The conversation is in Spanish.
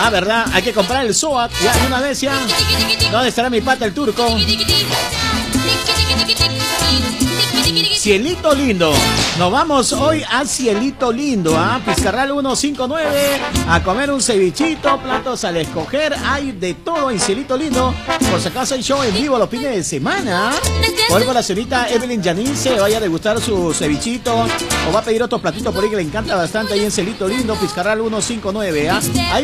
Ah, ¿verdad? Hay que comprar el SOAT. Ya, de una vez ya. ¿Dónde estará mi pata el turco? Cielito Lindo. Nos vamos hoy a Cielito Lindo, ¿ah? Pizcarral 159. A comer un cevichito, platos al escoger. Hay de todo en Cielito Lindo. Por si acaso hay show en vivo los fines de semana. Por con la señorita Evelyn Janín se vaya a degustar su cevichito. O va a pedir otro platito por ahí que le encanta bastante ahí en Cielito Lindo. Pizcarral 159, ¿ah?